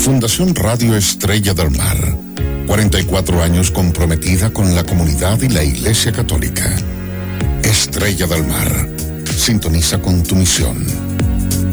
Fundación Radio Estrella del Mar. 44 años comprometida con la comunidad y la Iglesia Católica. Estrella del Mar. Sintoniza con tu misión.